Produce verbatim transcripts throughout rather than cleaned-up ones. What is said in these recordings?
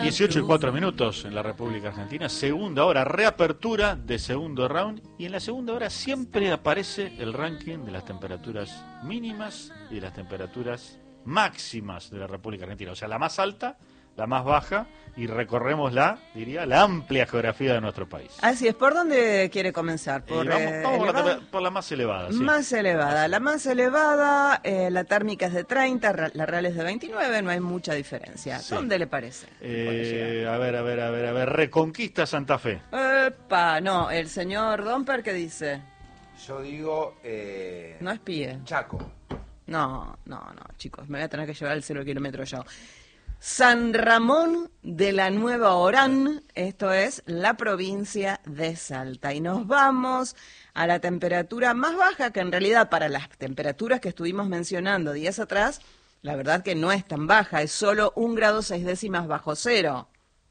dieciocho y cuatro minutos en la República Argentina, segunda hora, reapertura de segundo round, y en la segunda hora siempre aparece el ranking de las temperaturas mínimas y de las temperaturas máximas de la República Argentina, o sea, la más alta, la más baja, y recorremos la, diría, la amplia geografía de nuestro país. Así es. ¿Por dónde quiere comenzar? ¿Por, Eh, vamos eh, vamos por, la, elevada? por la más elevada. Sí. Más elevada. La más elevada, eh, la térmica es de treinta, la real es de veintinueve, no hay mucha diferencia. Sí. ¿Dónde le parece? Eh, a ver, a ver, a ver, a ver, Reconquista Santa Fe. Epa, no, el señor Domper, ¿qué dice? Yo digo... Eh, No espíe. Chaco. No, no, no, chicos, me voy a tener que llevar el cero kilómetro yo. San Ramón de la Nueva Orán, esto es la provincia de Salta. Y nos vamos a la temperatura más baja, que en realidad para las temperaturas que estuvimos mencionando días atrás, la verdad que no es tan baja, es solo un grado seis décimas bajo cero.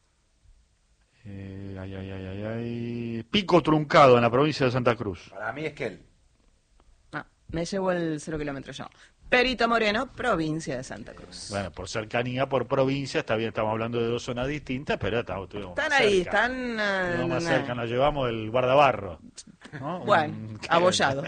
Eh, ay, ay, ay, ay, ay. Pico Truncado en la provincia de Santa Cruz. Para mí es que él. Ah, me llevo el cero kilómetro yo. Perito Moreno, provincia de Santa Cruz. Bueno, por cercanía, por provincia, está bien, estamos hablando de dos zonas distintas, pero estamos, estuvimos Están más ahí, cerca. están... uh, Estuvimos más cerca, nos llevamos el guardabarro, ¿no? Bueno, Un- abollado.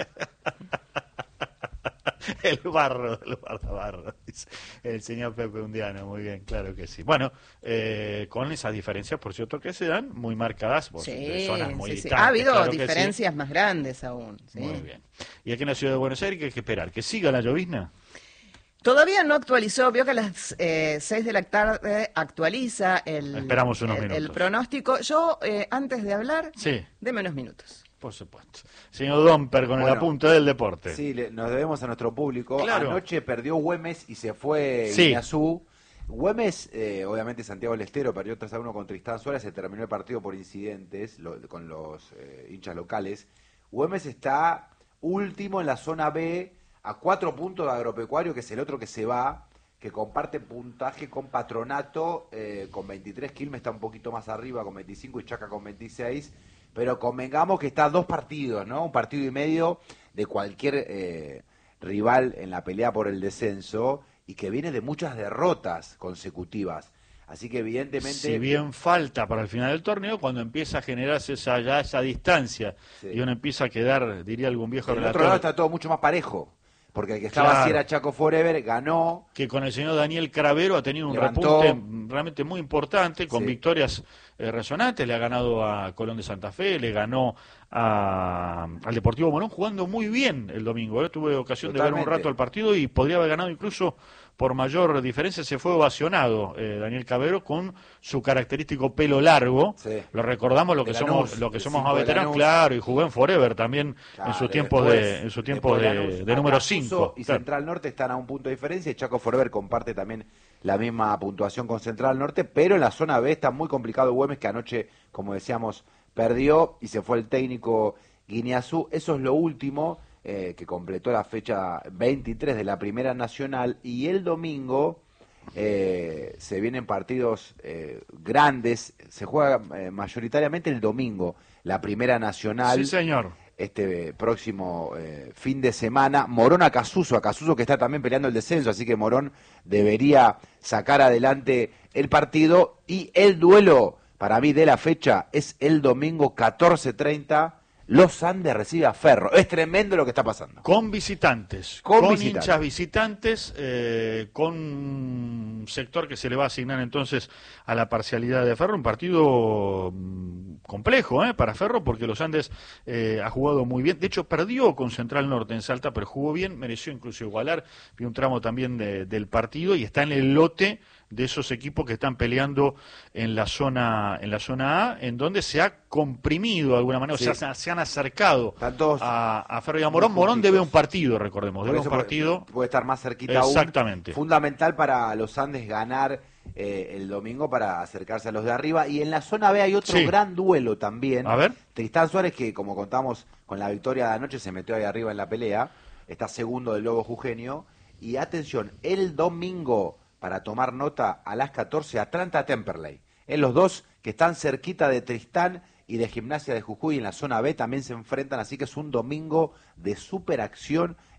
El barro, el guardabarro, dice el señor Pepe Undiano, muy bien, claro que sí. Bueno, eh, con esas diferencias, por cierto, que se dan, muy marcadas, por Sí, de zonas muy sí, sí. distantes. Ha habido claro que sí. diferencias más grandes aún. ¿sí? Muy bien. Y aquí en la ciudad de Buenos Aires, ¿qué hay que esperar? ¿Que siga la llovizna? Todavía no actualizó, vio que a las eh, seis de la tarde actualiza el, Esperamos unos el, el minutos. pronóstico. Yo, eh, antes de hablar, Sí, deme unos minutos. por supuesto. Señor Domper, con el Bueno, apunte del deporte. Sí, le- nos debemos a nuestro público. Claro. Anoche perdió Güemes y se fue Sí. Guiñazú. Güemes, eh, obviamente Santiago del Estero, perdió tres a uno con Tristán Suárez, se terminó el partido por incidentes lo- con los eh, hinchas locales. Güemes está último en la zona B, a cuatro puntos de Agropecuario, que es el otro que se va, que comparte puntaje con Patronato, eh, con veintitrés. Quilmes está un poquito más arriba con veinticinco y Chaca con veintiséis. Pero convengamos que está a dos partidos, ¿no? Un partido y medio de cualquier eh, rival en la pelea por el descenso y que viene de muchas derrotas consecutivas. Así que evidentemente... Si bien falta para el final del torneo, cuando empieza a generarse esa, ya esa distancia Sí. y uno empieza a quedar, diría algún viejo del relator, otro lado está todo mucho más parejo. Porque el que estaba Claro. así era Chaco Forever, ganó. que con el señor Daniel Cravero ha tenido un Levantó. repunte realmente muy importante, con Sí. victorias eh, resonantes, le ha ganado a Colón de Santa Fe, le ganó a, al Deportivo Morón, jugando muy bien el domingo. ¿eh? Tuve ocasión de ver un Totalmente. rato el partido y podría haber ganado incluso por mayor diferencia. Se fue ovacionado eh, Daniel Cravero con su característico pelo largo. Sí. Lo recordamos lo De que Lanús, somos, lo que el somos cinco más de veteranos, Lanús. claro, y jugó en Forever también Claro, en su y tiempo después- de, en su tiempo después de, Lanús, de número Acasuso cinco. y Claro. Central Norte están a un punto de diferencia y Chaco Forever comparte también la misma puntuación con Central Norte, pero en la zona B está muy complicado Güemes, que anoche, como decíamos, perdió y se fue el técnico Guiñazú. Eso es lo último, eh, que completó la fecha veintitrés de la Primera Nacional, y el domingo eh, se vienen partidos eh, grandes, se juega eh, mayoritariamente el domingo la Primera Nacional. Sí, señor. Este próximo eh, fin de semana, Morón Acasuso, Acasuso que está también peleando el descenso, así que Morón debería sacar adelante el partido, y el duelo para mí de la fecha es el domingo catorce treinta, Los Andes recibe a Ferro. Es tremendo lo que está pasando. Con visitantes, Con con, visitantes. hinchas visitantes, eh, con un sector que se le va a asignar entonces a la parcialidad de Ferro, un partido mm, complejo eh, para Ferro, porque Los Andes eh, ha jugado muy bien, de hecho perdió con Central Norte en Salta, pero jugó bien, mereció incluso igualar, vi un tramo también de- del partido y está en el lote de esos equipos que están peleando en la zona en la zona A, en donde se ha comprimido de alguna manera, Sí. o sea, se, se han acercado Están todos a, a Ferro y a Morón. muy Morón juntitos. debe un partido, recordemos, Por debe un eso puede- partido. puede estar más cerquita aún. Exactamente. Fundamental para los Andes ganar eh, el domingo para acercarse a los de arriba. Y en la zona B hay otro Sí. gran duelo también. A ver. Tristán Suárez, que como contamos con la victoria de anoche, se metió ahí arriba en la pelea. Está segundo del Lobo Jujeño. Y atención, el domingo, para tomar nota, a las catorce, Atlanta Temperley. En los dos que están cerquita de Tristán y de Gimnasia de Jujuy en la zona B también se enfrentan, así que es un domingo de superacción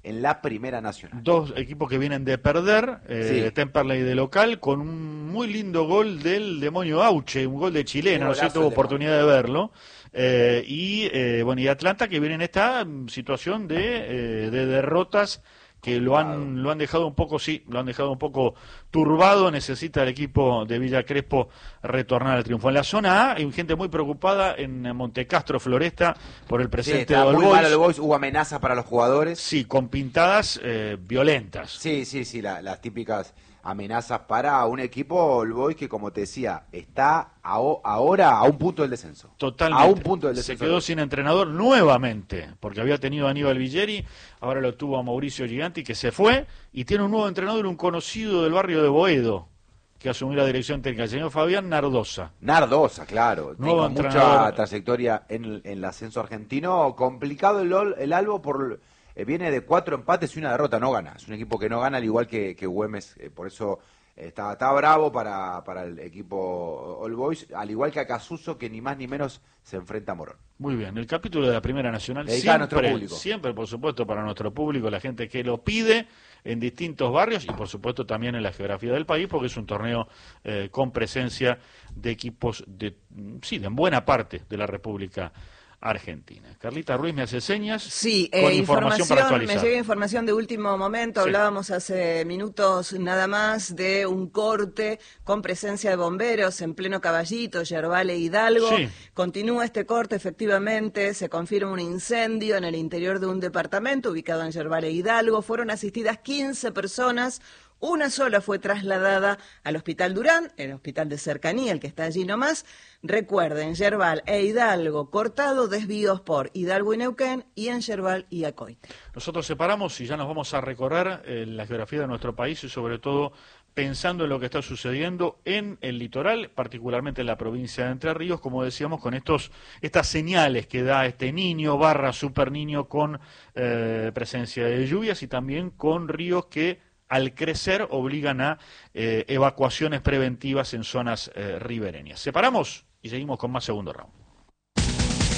en la Primera Nacional. Dos equipos que vienen de perder, eh, Sí. Temperley de local, con un muy lindo gol del Demonio Auche, un gol de chileno, Un no sé, golazo tuvo el oportunidad de verlo. Eh, y eh, bueno, y Atlanta que viene en esta mm, situación de, eh, de derrotas que lo han lo han dejado un poco, sí, lo han dejado un poco turbado. Necesita el equipo de Villa Crespo retornar al triunfo. En la zona A hay gente muy preocupada en Montecastro, Floresta, por el Sí, presente está de All muy Boys. malo el Boys, hubo amenazas para los jugadores. Sí, con pintadas eh, violentas. Sí, sí, sí, la- las típicas amenazas para un equipo All Boys que, como te decía, está a- ahora a un punto del descenso. Totalmente. A un punto del Se descenso. quedó sin entrenador nuevamente, porque había tenido a Aníbal Villeri, ahora lo tuvo a Mauricio Giganti, que se fue, y tiene un nuevo entrenador, un conocido del barrio de Boedo, que asumió la dirección técnica, el señor Fabián Nardosa. Nardosa, claro. Nuevo Tiene mucha entrenador. trayectoria en el, en el ascenso argentino. Complicado el, Ol- el Albo por eh, viene de cuatro empates y una derrota, no gana. Es un equipo que no gana, al igual que, que Güemes, eh, por eso eh, está, está bravo para, para el equipo All Boys, al igual que Acasuso, que ni más ni menos se enfrenta a Morón. Muy bien, el capítulo de la Primera Nacional Dedicado a siempre, nuestro público. siempre, por supuesto, para nuestro público, la gente que lo pide en distintos barrios y, por supuesto, también en la geografía del país, porque es un torneo eh, con presencia de equipos de, sí, de en buena parte de la República Argentina. Carlita Ruiz me hace señas Sí, con eh, información, para me actualizar. llega información de último momento. Sí. Hablábamos hace minutos nada más de un corte con presencia de bomberos en pleno Caballito, Yerbal e Hidalgo. Sí. Continúa este corte, efectivamente, se confirma un incendio en el interior de un departamento ubicado en Yerbal e Hidalgo. Fueron asistidas quince personas. Una sola fue trasladada al Hospital Durán, el hospital de cercanía, el que está allí nomás. Recuerden, Yerbal e Hidalgo cortado, desvíos por Hidalgo y Neuquén, y en Yerbal y Acoite. Nosotros separamos y ya nos vamos a recorrer eh, la geografía de nuestro país y sobre todo pensando en lo que está sucediendo en el litoral, particularmente en la provincia de Entre Ríos, como decíamos, con estos estas señales que da este niño barra super niño con eh, presencia de lluvias y también con ríos que al crecer obligan a eh, evacuaciones preventivas en zonas eh, ribereñas. Separamos y seguimos con más segundo round.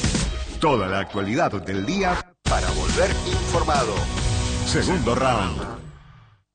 Toda la actualidad del día para volver informado. Segundo round.